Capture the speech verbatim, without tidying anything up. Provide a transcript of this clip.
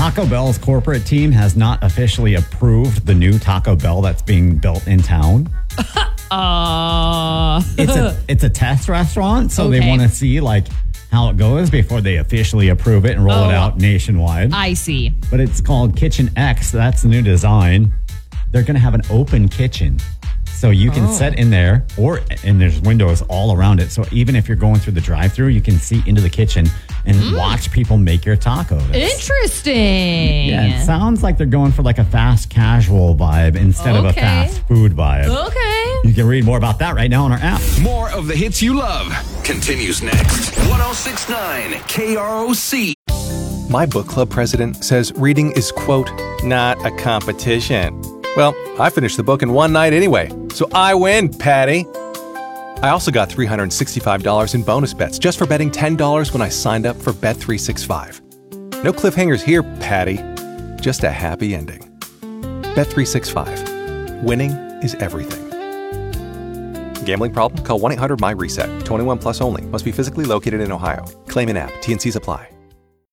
Taco Bell's corporate team has not officially approved the new Taco Bell that's being built in town. uh, it's a it's a test restaurant, so okay. they want to see like how it goes before they officially approve it and roll oh, it out nationwide. I see. But it's called Kitchen X. That's the new design. They're going to have an open kitchen. So you can oh. sit in there, or and there's windows all around it. So even if you're going through the drive-thru, you can see into the kitchen and mm. watch people make your tacos. Interesting. Yeah, it sounds like they're going for like a fast casual vibe instead okay. of a fast food vibe. Okay. You can read more about that right now on our app. More of the hits you love continues next. one oh six point nine K R O C. My book club president says reading is, quote, not a competition. Well, I finished the book in one night anyway, so I win, Patty. I also got three hundred sixty-five dollars in bonus bets just for betting ten dollars when I signed up for Bet three sixty-five. No cliffhangers here, Patty. Just a happy ending. Bet three sixty-five. Winning is everything. Gambling problem? Call one eight hundred M Y RESET. twenty-one plus only. Must be physically located in Ohio. Claim in app. T and C's apply.